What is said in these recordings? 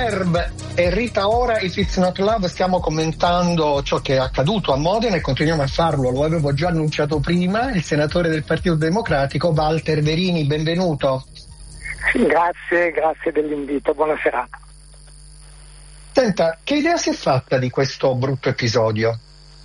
Verb e Rita Ora, If It's Not Love. Stiamo commentando ciò che è accaduto a Modena e continuiamo a farlo, lo avevo già annunciato prima, il senatore del Partito Democratico Walter Verini, benvenuto. Sì, grazie dell'invito, buona serata. Senta, che idea si è fatta di questo brutto episodio?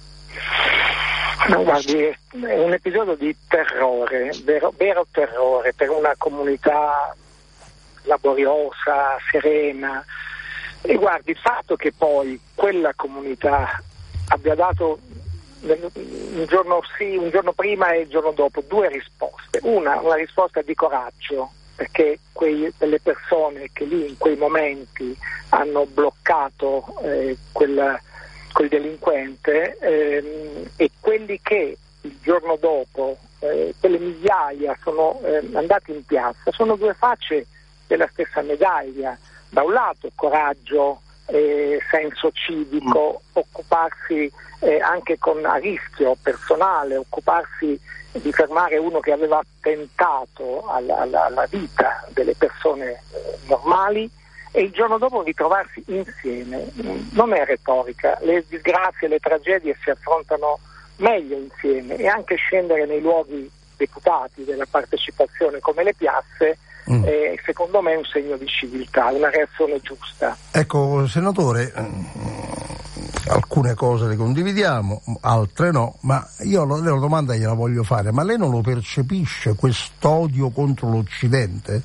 No, guardi, è un episodio di terrore, vero terrore per una comunità laboriosa, serena. E guardi, il fatto che poi quella comunità abbia dato un giorno prima e il giorno dopo due risposte. Una risposta di coraggio, perché quelle persone che lì in quei momenti hanno bloccato quel delinquente e quelli che il giorno dopo, quelle migliaia sono andati in piazza, sono due facce della stessa medaglia. Da un lato coraggio, senso civico, occuparsi anche a rischio personale, occuparsi di fermare uno che aveva attentato alla vita delle persone normali, e il giorno dopo ritrovarsi insieme. Non è retorica, le disgrazie, le tragedie si affrontano meglio insieme, e anche scendere nei luoghi deputati della partecipazione come le piazze secondo me è un segno di civiltà, una reazione giusta. Ecco, senatore, alcune cose le condividiamo, altre no, ma io la domanda gliela voglio fare: ma lei non lo percepisce quest'odio contro l'Occidente?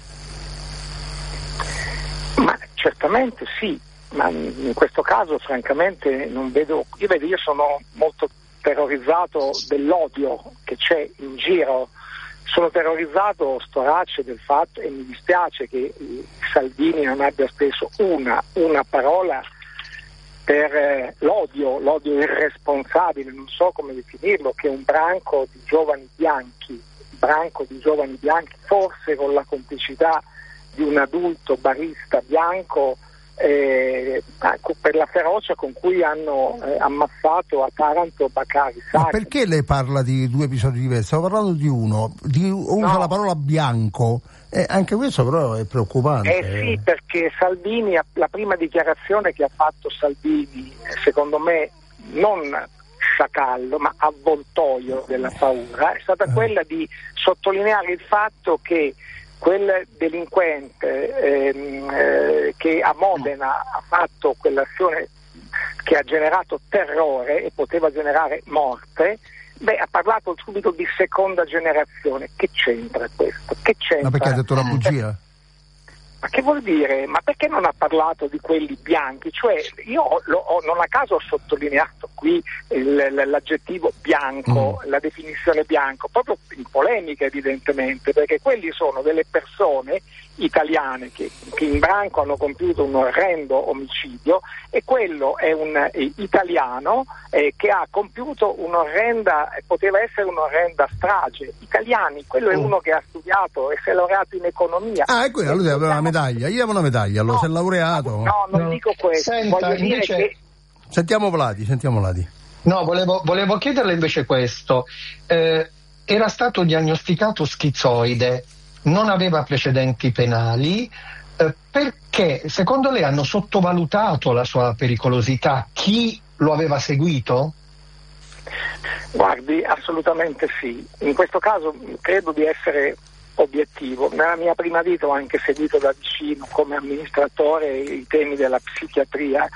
Ma certamente sì, ma in questo caso francamente non vedo, io sono molto terrorizzato dell'odio che c'è in giro, sono terrorizzato storace del fatto, e mi dispiace che Salvini non abbia speso una parola per l'odio irresponsabile, non so come definirlo, che un branco di giovani bianchi, forse con la complicità di un adulto barista bianco, per la ferocia con cui hanno ammazzato a Taranto Bakary Sarr. Ma perché lei parla di due episodi diversi? Stavo parlando di uno, usa la parola bianco, anche questo però è preoccupante. Sì, perché Salvini, la prima dichiarazione che ha fatto Salvini, secondo me non sciacallo ma avvoltoio della paura, è stata quella di sottolineare il fatto che quel delinquente che a Modena ha fatto quell'azione che ha generato terrore e poteva generare morte, ha parlato subito di seconda generazione. Che c'entra questo? Che c'entra? Ma perché ha detto una bugia? Ma che vuol dire? Ma perché non ha parlato di quelli bianchi? Cioè, io non a caso ho sottolineato qui l'aggettivo bianco, la definizione bianco, proprio in polemica evidentemente, perché quelli sono delle persone italiane che in branco hanno compiuto un orrendo omicidio, e quello è un italiano che ha compiuto poteva essere un'orrenda strage. Italiani, quello è uno che ha studiato e si è laureato in economia. Ah, è quello, lui aveva una medaglia, gli dava una medaglia, allora si è laureato. No, non dico questo. Senta, voglio invece... dire che... Sentiamo Vladi. No, volevo chiederle invece questo. Era stato diagnosticato schizoide, non aveva precedenti penali, perché secondo lei hanno sottovalutato la sua pericolosità? Chi lo aveva seguito? Guardi, assolutamente sì. In questo caso credo di essere obiettivo. Nella mia prima vita ho anche seguito da vicino come amministratore i temi della psichiatria.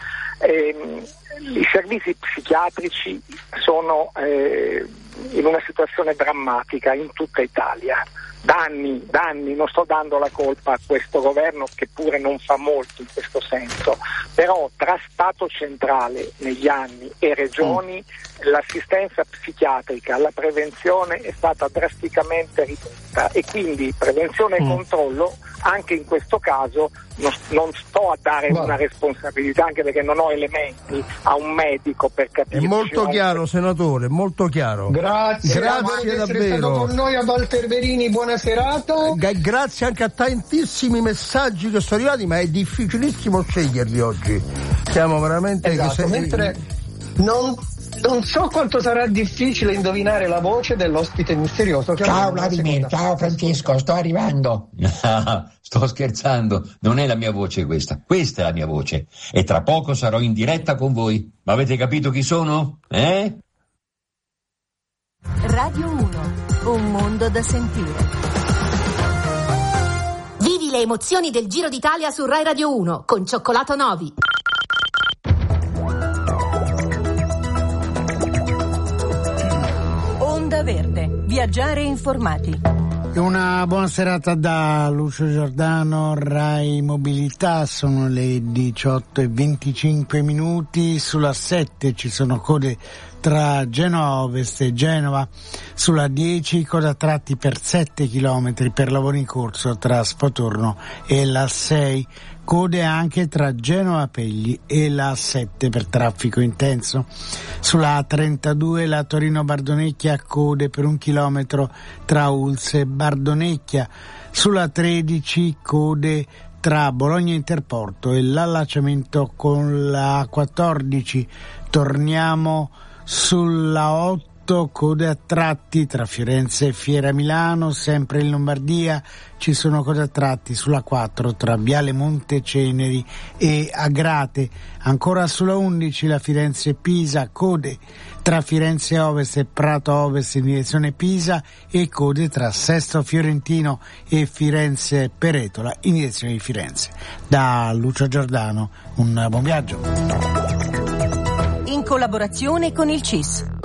I servizi psichiatrici sono in una situazione drammatica in tutta Italia. Da anni, non sto dando la colpa a questo governo che pure non fa molto in questo senso, però tra Stato centrale negli anni e regioni l'assistenza psichiatrica, la prevenzione è stata drasticamente ridotta, e quindi prevenzione e controllo anche in questo caso non sto a dare una responsabilità, anche perché non ho elementi, a un medico per capire. È molto chiaro, senatore, molto chiaro. Grazie davvero con noi a Walter Verini, buona serata. Grazie anche a tantissimi messaggi che sono arrivati, ma è difficilissimo sceglierli oggi. Siamo veramente mentre non Non so quanto sarà difficile indovinare la voce dell'ospite misterioso. Ciao Vladimir, ciao Francesco, sto arrivando. Sto scherzando, non è la mia voce questa è la mia voce. E tra poco sarò in diretta con voi. Ma avete capito chi sono? Radio 1, un mondo da sentire. Vivi le emozioni del Giro d'Italia su Rai Radio 1 con Cioccolato Novi. Onda Verde, viaggiare informati. Una buona serata da Lucio Giordano, Rai Mobilità, sono le 18:25, sulla 7 ci sono code tra Genova Ovest e Genova, sulla 10 coda tratti per 7 km per lavori in corso tra Spotorno e la 6, code anche tra Genova Pegli e la 7 per traffico intenso. Sulla A32 la Torino-Bardonecchia, code per 1 chilometro tra Ulse e Bardonecchia. Sulla 13 code tra Bologna Interporto e l'allacciamento con la 14. Torniamo sulla 8, code a tratti tra Firenze e Fiera Milano, sempre in Lombardia ci sono code a tratti sulla 4 tra Viale Monteceneri e Agrate. Ancora sulla 11 la Firenze-Pisa, code tra Firenze Ovest e Prato Ovest in direzione Pisa e code tra Sesto Fiorentino e Firenze Peretola in direzione di Firenze. Da Lucio Giordano un buon viaggio. In collaborazione con il CIS.